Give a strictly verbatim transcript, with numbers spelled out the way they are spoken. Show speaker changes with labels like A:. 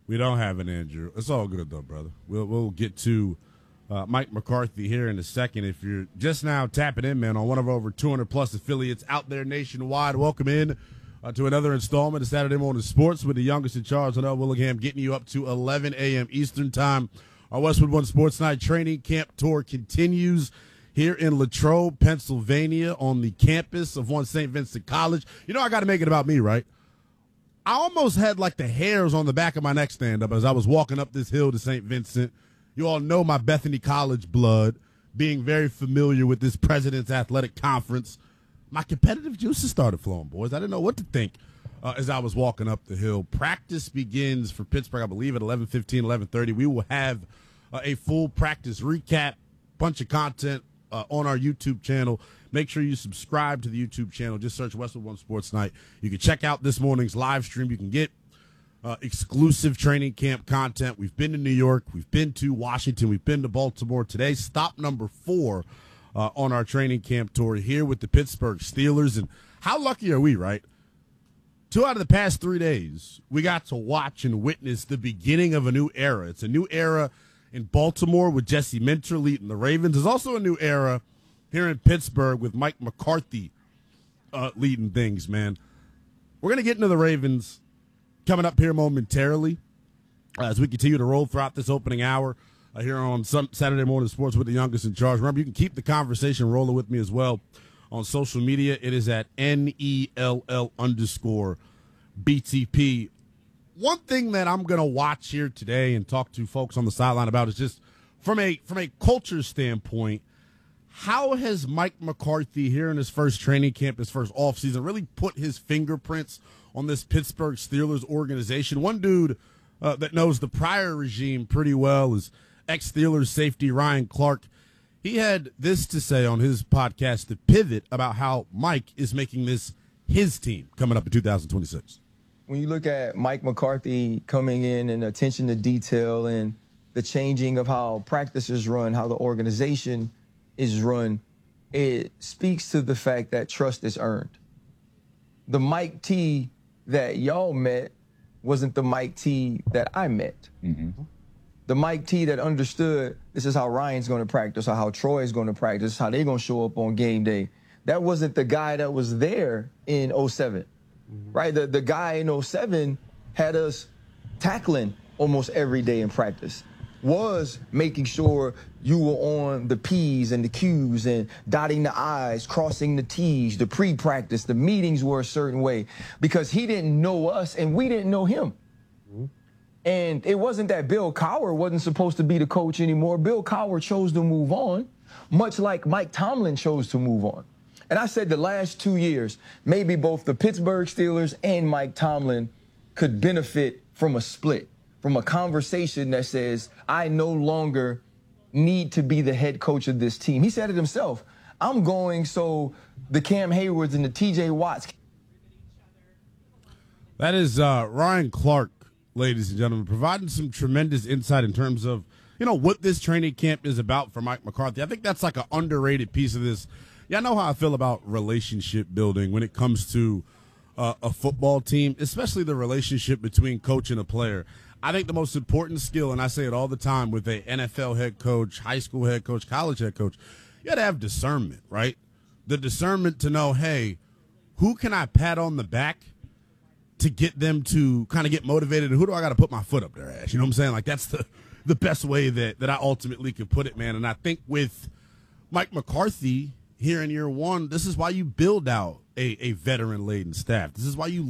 A: We don't have an Andrew. It's all good, though, brother. We'll, we'll get to uh, Mike McCarthy here in a second. If you're just now tapping in, man, on one of our over two hundred plus affiliates out there nationwide, welcome in uh, to another installment of Saturday Morning Sports with the youngest in charge, Linnell Willingham, getting you up to eleven a.m. Eastern Time. Our Westwood One Sports Night training camp tour continues here in Latrobe, Pennsylvania, on the campus of one Saint Vincent College. You know I got to make it about me, right? I almost had like the hairs on the back of my neck stand up as I was walking up this hill to Saint Vincent. You all know my Bethany College blood, being very familiar with this President's Athletic Conference. My competitive juices started flowing, boys. I didn't know what to think uh, as I was walking up the hill. Practice begins for Pittsburgh, I believe, at eleven fifteen, eleven thirty. We will have uh, a full practice recap, bunch of content uh, on our YouTube channel. Make sure you subscribe to the YouTube channel. Just search Westwood One Sports Night. You can check out this morning's live stream. You can get uh, exclusive training camp content. We've been to New York. We've been to Washington. We've been to Baltimore. Today, stop number four uh, on our training camp tour here with the Pittsburgh Steelers. And how lucky are we, right? Two out of the past three days, we got to watch and witness the beginning of a new era. It's a new era in Baltimore with Jesse Minter leading the Ravens. There's also a new era here in Pittsburgh with Mike McCarthy uh, leading things, man. We're going to get into the Ravens coming up here momentarily uh, as we continue to roll throughout this opening hour uh, here on some Saturday Morning Sports with the youngest in charge. Remember, you can keep the conversation rolling with me as well on social media. It is at N E L L underscore B T P. One thing that I'm going to watch here today and talk to folks on the sideline about is just from a from a culture standpoint, how has Mike McCarthy here in his first training camp, his first offseason, really put his fingerprints on this Pittsburgh Steelers organization? One dude uh, that knows the prior regime pretty well is ex-Steelers safety Ryan Clark. He had this to say on his podcast, The Pivot, about how Mike is making this his team coming up in two thousand twenty-six.
B: When you look at Mike McCarthy coming in and attention to detail and the changing of how practices run, how the organization is run, it speaks to the fact that trust is earned. The Mike T that y'all met wasn't the Mike T that I met. Mm-hmm. The Mike T that understood this is how Ryan's going to practice or how Troy's going to practice, how they're going to show up on game day. That wasn't the guy that was there in oh seven, mm-hmm. right? The, the guy in oh seven had us tackling almost every day in practice. Was making sure you were on the P's and the Q's and dotting the I's, crossing the T's, the pre-practice, the meetings were a certain way because he didn't know us and we didn't know him. Mm-hmm. And it wasn't that Bill Cowher wasn't supposed to be the coach anymore. Bill Cowher chose to move on, much like Mike Tomlin chose to move on. And I said the last two years, maybe both the Pittsburgh Steelers and Mike Tomlin could benefit from a split, from a conversation that says, I no longer need to be the head coach of this team. He said it himself. I'm going so the Cam Haywards and the T J Watts.
A: That is uh, Ryan Clark, ladies and gentlemen, providing some tremendous insight in terms of, you know, what this training camp is about for Mike McCarthy. I think that's like an underrated piece of this. Yeah, I know how I feel about relationship building when it comes to uh, a football team, especially the relationship between coach and a player. I think the most important skill, and I say it all the time with a N F L head coach, high school head coach, college head coach, you got to have discernment, right? The discernment to know, hey, who can I pat on the back to get them to kind of get motivated, and who do I got to put my foot up their ass? You know what I'm saying? Like, that's the, the best way that, that I ultimately could put it, man. And I think with Mike McCarthy here in year one, this is why you build out a, a veteran-laden staff. This is why you